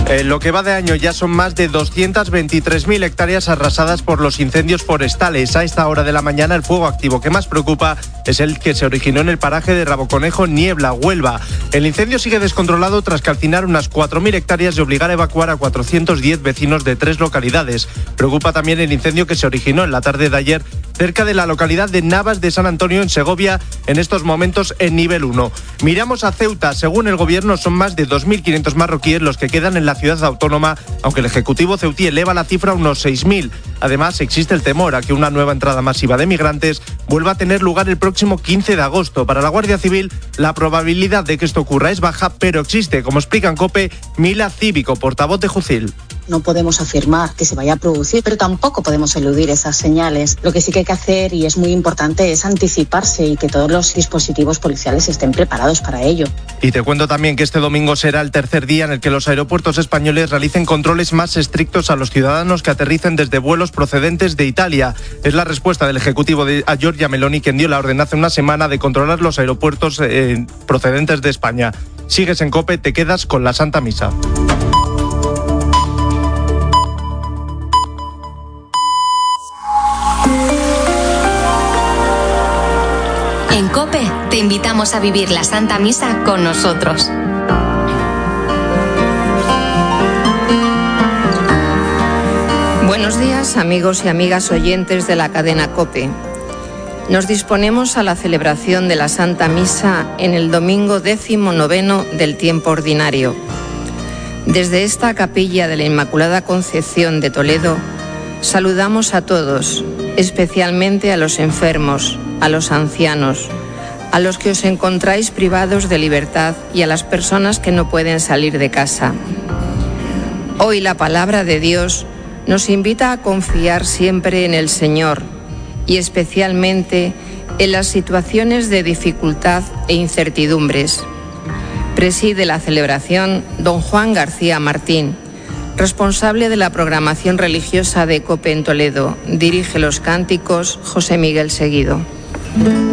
En lo que va de año ya son más de 223.000 hectáreas arrasadas por los incendios forestales. A esta hora de la mañana el fuego activo que más preocupa es el que se originó en el paraje de Raboconejo, Niebla, Huelva. El incendio sigue descontrolado tras calcinar unas 4.000 hectáreas y obligar a evacuar a 410 vecinos de 3 localidades. Preocupa también el incendio que se originó en la tarde de ayer cerca de la localidad de Navas de San Antonio, en Segovia, en estos momentos en nivel 1. Miramos a Ceuta. Según el gobierno, son más de 2.500 marroquíes los que quedan en la ciudad autónoma, aunque el Ejecutivo ceutí eleva la cifra a unos 6.000. Además, existe el temor a que una nueva entrada masiva de migrantes vuelva a tener lugar el próximo 15 de agosto. Para la Guardia Civil, la probabilidad de que esto ocurra es baja, pero existe, como explica en COPE Mila Cívico, portavoz de Jucil. No podemos afirmar que se vaya a producir, pero tampoco podemos eludir esas señales. Lo que sí que hay que hacer, y es muy importante, es anticiparse y que todos los dispositivos policiales estén preparados para ello. Y te cuento también que este domingo será el tercer día en el que los aeropuertos españoles realicen controles más estrictos a los ciudadanos que aterricen desde vuelos procedentes de Italia. Es la respuesta del Ejecutivo a Giorgia Meloni, quien dio la orden hace una semana de controlar los aeropuertos procedentes de España. Sigues en COPE, te quedas con la Santa Misa. En COPE te invitamos a vivir la Santa Misa con nosotros. Buenos días, amigos y amigas oyentes de la cadena COPE. Nos disponemos a la celebración de la Santa Misa en el domingo 19 del tiempo ordinario. Desde esta capilla de la Inmaculada Concepción de Toledo, saludamos a todos, especialmente a los enfermos, a los ancianos, a los que os encontráis privados de libertad y a las personas que no pueden salir de casa. Hoy la palabra de Dios nos invita a confiar siempre en el Señor y especialmente en las situaciones de dificultad e incertidumbres. Preside la celebración don Juan García Martín, responsable de la programación religiosa de COPE en Toledo. Dirige los cánticos José Miguel Seguido.